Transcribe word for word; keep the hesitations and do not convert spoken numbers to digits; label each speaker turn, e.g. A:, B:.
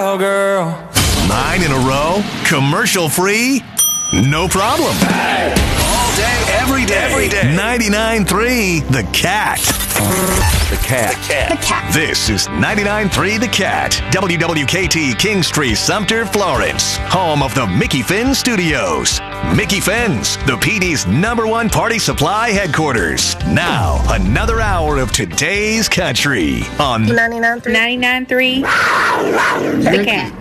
A: Oh, girl.
B: Nine in a row? Commercial free? No problem. All day, every day. Every day. ninety-nine point three The Cat. The Cat. The Cat.
C: The Cat.
B: This is ninety-nine point three The Cat. W W K T Kingstree, Sumter, Florence. Home of the Mickey Finn Studios. Mickey Finn's, the P D's number one party supply headquarters. Now, another hour of today's country on
C: ninety-nine point three
D: ninety-nine point three The Cat.